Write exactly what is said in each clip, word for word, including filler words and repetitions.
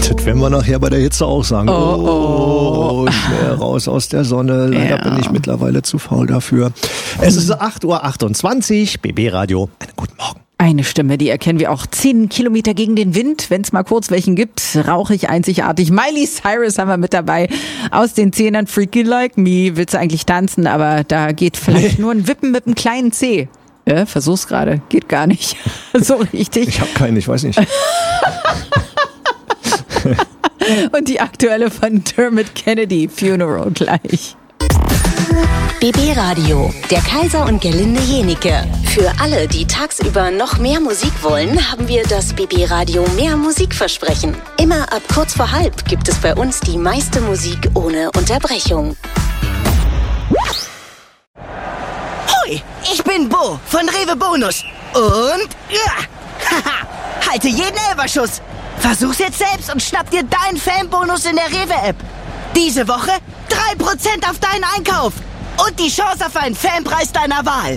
Das werden wir nachher bei der Hitze auch sagen. Oh, oh, oh schnell raus aus der Sonne. Leider ja. bin ich mittlerweile zu faul dafür. Es ist acht Uhr achtundzwanzig, B B Radio. Einen guten Morgen. Eine Stimme, die erkennen wir auch. Zehn Kilometer gegen den Wind, wenn es mal kurz welchen gibt. Rauchig, einzigartig. Miley Cyrus haben wir mit dabei. Aus den Zehnern Freaky Like Me. Willst du eigentlich tanzen, aber da geht vielleicht nee. nur ein Wippen mit einem kleinen C. Ja, versuch's gerade. Geht gar nicht. So richtig. Ich habe keinen, ich weiß nicht. Und die aktuelle von Dermot Kennedy, Funeral gleich. B B Radio, der Kaiser und Gerlinde Jenike. Für alle, die tagsüber noch mehr Musik wollen, haben wir das B B Radio Mehr Musikversprechen. Immer ab kurz vor halb gibt es bei uns die meiste Musik ohne Unterbrechung. Hoi, ich bin Bo von Rewe Bonus. Und ja, haha, halte jeden Elberschuss. Versuch's jetzt selbst und schnapp dir deinen Fanbonus in der Rewe-App. Diese Woche drei Prozent auf deinen Einkauf. Und die Chance auf einen Fanpreis deiner Wahl.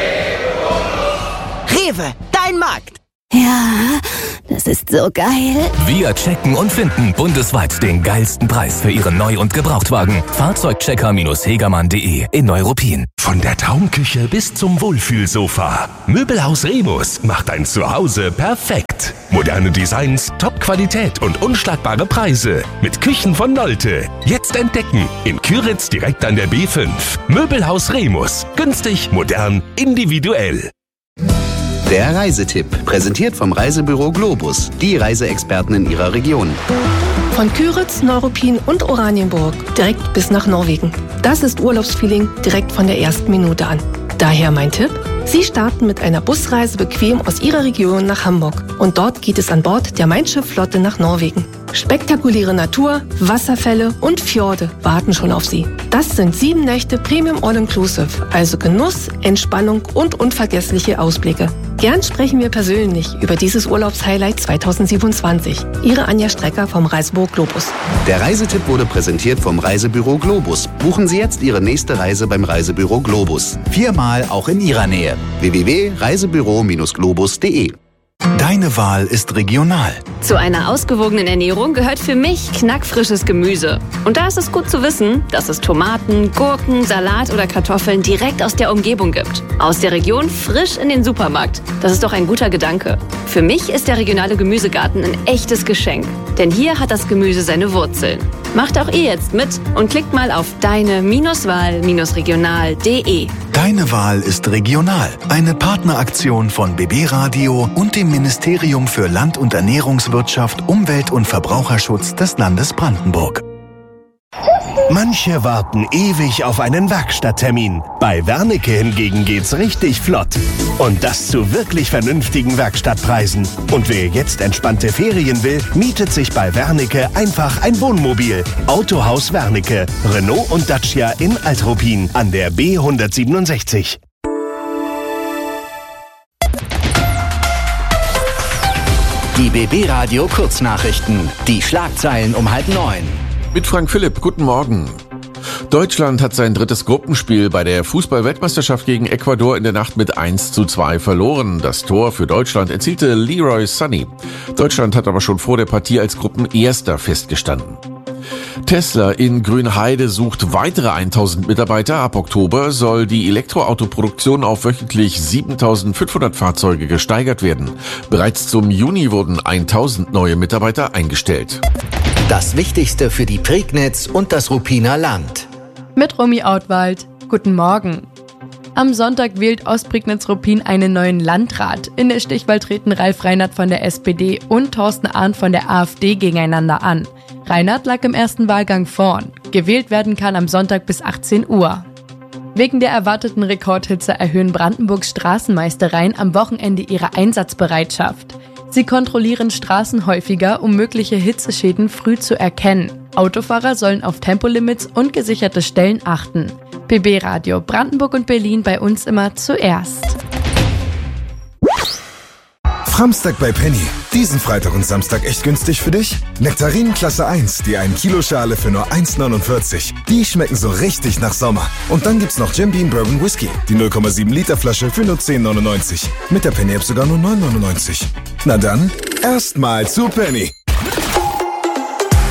Rewe, dein Markt. Ja, das ist so geil. Wir checken und finden bundesweit den geilsten Preis für Ihren Neu- und Gebrauchtwagen. Fahrzeugchecker-hegermann punkt de in Neuruppin. Von der Traumküche bis zum Wohlfühlsofa. Möbelhaus Remus macht ein Zuhause perfekt. Moderne Designs, Top-Qualität und unschlagbare Preise. Mit Küchen von Nolte. Jetzt entdecken. In Küritz direkt an der B fünf. Möbelhaus Remus. Günstig, modern, individuell. Der Reisetipp, präsentiert vom Reisebüro Globus, die Reiseexperten in ihrer Region. Von Küritz, Neuruppin und Oranienburg direkt bis nach Norwegen. Das ist Urlaubsfeeling direkt von der ersten Minute an. Daher mein Tipp: Sie starten mit einer Busreise bequem aus Ihrer Region nach Hamburg. Und dort geht es an Bord der Mein Schiff-Flotte nach Norwegen. Spektakuläre Natur, Wasserfälle und Fjorde warten schon auf Sie. Das sind sieben Nächte Premium All-Inclusive, also Genuss, Entspannung und unvergessliche Ausblicke. Gern sprechen wir persönlich über dieses Urlaubshighlight zweitausendsiebenundzwanzig. Ihre Anja Strecker vom Reisebüro Globus. Der Reisetipp wurde präsentiert vom Reisebüro Globus. Buchen Sie jetzt Ihre nächste Reise beim Reisebüro Globus. Viermal auch in Ihrer Nähe. w w w punkt reisebüro globus punkt de. Deine Wahl ist regional. Zu einer ausgewogenen Ernährung gehört für mich knackfrisches Gemüse. Und da ist es gut zu wissen, dass es Tomaten, Gurken, Salat oder Kartoffeln direkt aus der Umgebung gibt. Aus der Region frisch in den Supermarkt. Das ist doch ein guter Gedanke. Für mich ist der regionale Gemüsegarten ein echtes Geschenk. Denn hier hat das Gemüse seine Wurzeln. Macht auch ihr jetzt mit und klickt mal auf deine-wahl regional punkt de. Deine Wahl ist regional. Eine Partneraktion von B B Radio und dem Ministerium für Land- und Ernährungswirtschaft, Umwelt- und Verbraucherschutz des Landes Brandenburg. Manche warten ewig auf einen Werkstatttermin. Bei Wernicke hingegen geht's richtig flott. Und das zu wirklich vernünftigen Werkstattpreisen. Und wer jetzt entspannte Ferien will, mietet sich bei Wernicke einfach ein Wohnmobil. Autohaus Wernicke, Renault und Dacia in Altruppin an der B hundertsiebenundsechzig. Die B B Radio Kurznachrichten. Die Schlagzeilen um halb neun. Mit Frank Philipp, guten Morgen. Deutschland hat sein drittes Gruppenspiel bei der Fußball-Weltmeisterschaft gegen Ecuador in der Nacht mit eins zu zwei verloren. Das Tor für Deutschland erzielte Leroy Sané. Deutschland hat aber schon vor der Partie als Gruppenerster festgestanden. Tesla in Grünheide sucht weitere tausend Mitarbeiter. Ab Oktober soll die Elektroautoproduktion auf wöchentlich siebentausendfünfhundert Fahrzeuge gesteigert werden. Bereits zum Juni wurden tausend neue Mitarbeiter eingestellt. Das Wichtigste für die Prignitz und das Ruppiner Land. Mit Romy Outwald. Guten Morgen. Am Sonntag wählt Ostprignitz-Ruppin einen neuen Landrat. In der Stichwahl treten Ralf Reinhardt von der S P D und Thorsten Arndt von der AfD gegeneinander an. Reinhardt lag im ersten Wahlgang vorn. Gewählt werden kann am Sonntag bis achtzehn Uhr. Wegen der erwarteten Rekordhitze erhöhen Brandenburgs Straßenmeistereien am Wochenende ihre Einsatzbereitschaft. Sie kontrollieren Straßen häufiger, um mögliche Hitzeschäden früh zu erkennen. Autofahrer sollen auf Tempolimits und gesicherte Stellen achten. B B Radio Brandenburg und Berlin, bei uns immer zuerst. Framstag bei Penny. Diesen Freitag und Samstag echt günstig für dich? Nektarinen Klasse eins, die ein Kilo Schale für nur eins neunundvierzig. Die schmecken so richtig nach Sommer. Und dann gibt's noch Jim Beam Bourbon Whisky, die null Komma sieben Liter Flasche für nur zehn neunundneunzig. Mit der Penny App sogar nur neun neunundneunzig. Na dann, erstmal zu Penny.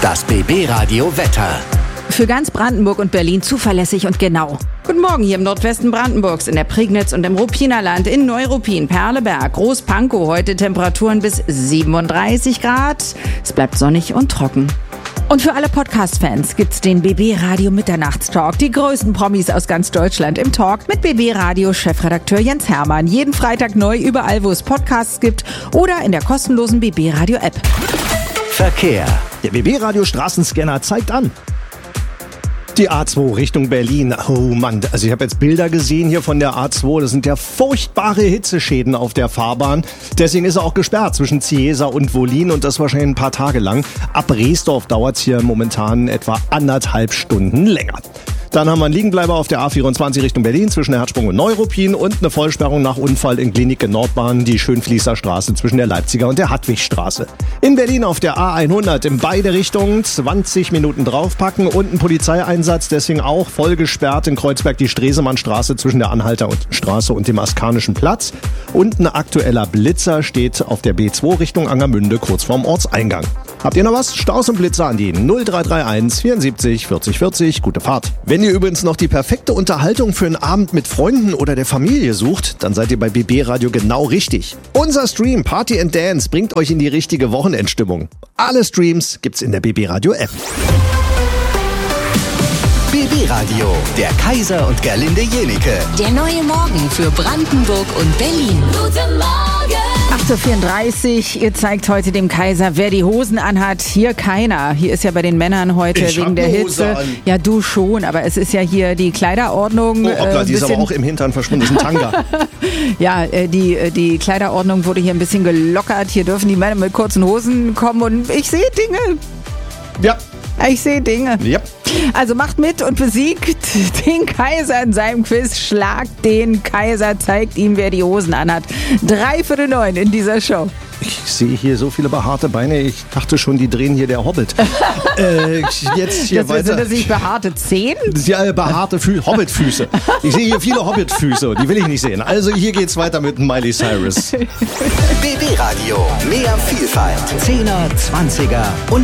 Das B B Radio Wetter. Für ganz Brandenburg und Berlin zuverlässig und genau. Guten Morgen hier im Nordwesten Brandenburgs, in der Prignitz und im Ruppiner in Neuruppin, Perleberg, Großpankow. Heute Temperaturen bis siebenunddreißig Grad. Es bleibt sonnig und trocken. Und für alle Podcast-Fans gibt's den B B Radio Mitternachtstalk. Die größten Promis aus ganz Deutschland im Talk mit B B Radio Chefredakteur Jens Hermann. Jeden Freitag neu überall, wo es Podcasts gibt oder in der kostenlosen B B Radio App. Verkehr. Der B B Radio Straßenscanner zeigt an. Die A zwei Richtung Berlin. Oh Mann, also ich habe jetzt Bilder gesehen hier von der A zwei. Das sind ja furchtbare Hitzeschäden auf der Fahrbahn. Deswegen ist er auch gesperrt zwischen Ciesa und Wollin und das wahrscheinlich ein paar Tage lang. Ab Reesdorf dauert es hier momentan etwa anderthalb Stunden länger. Dann haben wir einen Liegenbleiber auf der A vierundzwanzig Richtung Berlin zwischen der Herzsprung und Neuruppin und eine Vollsperrung nach Unfall in Glienicke Nordbahn, die Schönfließer Straße zwischen der Leipziger und der Hartwigstraße. In Berlin auf der A hundert in beide Richtungen zwanzig Minuten draufpacken und ein Polizeieinsatz, deswegen auch voll gesperrt in Kreuzberg die Stresemannstraße zwischen der Anhalter Straße und dem Askanischen Platz. Und ein aktueller Blitzer steht auf der B zwei Richtung Angermünde kurz vorm Ortseingang. Habt ihr noch was? Staus und Blitzer an die null drei drei eins vierundsiebzig vierzig vierzig. Gute Fahrt. Wenn ihr übrigens noch die perfekte Unterhaltung für einen Abend mit Freunden oder der Familie sucht, dann seid ihr bei B B Radio genau richtig. Unser Stream Party and Dance bringt euch in die richtige Wochenendstimmung. Alle Streams gibt's in der B B Radio App. B B Radio, der Kaiser und Gerlinde Jenike. Der neue Morgen für Brandenburg und Berlin. Guten Morgen! acht Uhr vierunddreißig, ihr zeigt heute dem Kaiser, wer die Hosen anhat. Hier keiner. Hier ist ja bei den Männern heute ich wegen der Hose Hitze. An. Ja, du schon, aber es ist ja hier die Kleiderordnung. Oh, hoppla, äh, die ist aber auch im Hintern verschwunden. Das ist ein Tanga. Ja, äh, die, die Kleiderordnung wurde hier ein bisschen gelockert. Hier dürfen die Männer mit kurzen Hosen kommen und ich sehe Dinge. Ja. Ich sehe Dinge. Ja. Also macht mit und besiegt den Kaiser in seinem Quiz. Schlagt den Kaiser, zeigt ihm, wer die Hosen anhat. Drei für den neun in dieser Show. Ich sehe hier so viele behaarte Beine. Ich dachte schon, die drehen hier der Hobbit. äh, jetzt hier das weiter. Sind das nicht behaarte Zehen? Ja, behaarte Fü- Hobbitfüße. Ich sehe hier viele Hobbitfüße. Die will ich nicht sehen. Also hier geht's weiter mit Miley Cyrus. B B Radio, mehr Vielfalt. Zehner, Zwanziger und